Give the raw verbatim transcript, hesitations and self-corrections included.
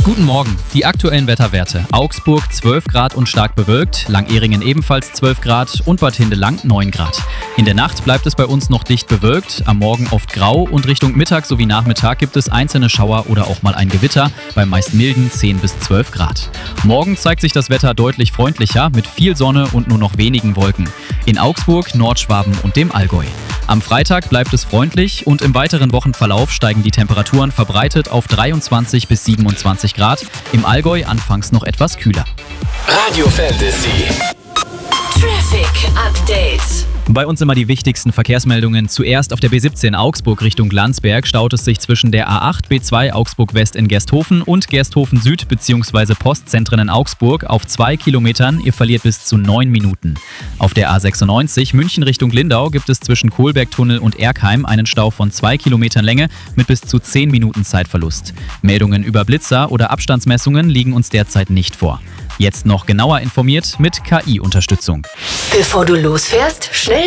Guten Morgen. Die aktuellen Wetterwerte. Augsburg zwölf Grad und stark bewölkt, Langehringen ebenfalls zwölf Grad und Bad Hindelang neun Grad. In der Nacht bleibt es bei uns noch dicht bewölkt, am Morgen oft grau und Richtung Mittag sowie Nachmittag gibt es einzelne Schauer oder auch mal ein Gewitter, bei meist milden zehn bis zwölf Grad. Morgen zeigt sich das Wetter deutlich freundlicher mit viel Sonne und nur noch wenigen Wolken. In Augsburg, Nordschwaben und dem Allgäu. Am Freitag bleibt es freundlich und im weiteren Wochenverlauf steigen die Temperaturen verbreitet auf dreiundzwanzig bis siebenundzwanzig Grad, im Allgäu anfangs noch etwas kühler. Radio Fantasy. Traffic Update. Bei uns immer die wichtigsten Verkehrsmeldungen. Zuerst auf der B siebzehn Augsburg Richtung Landsberg staut es sich zwischen der A acht B zwei Augsburg West in Gersthofen und Gersthofen Süd bzw. Postzentren in Augsburg auf zwei Kilometern. Ihr verliert bis zu neun Minuten. Auf der A sechsundneunzig München Richtung Lindau gibt es zwischen Kohlbergtunnel und Erkheim einen Stau von zwei Kilometern Länge mit bis zu zehn Minuten Zeitverlust. Meldungen über Blitzer oder Abstandsmessungen liegen uns derzeit nicht vor. Jetzt noch genauer informiert mit K I-Unterstützung. Bevor du losfährst, schnell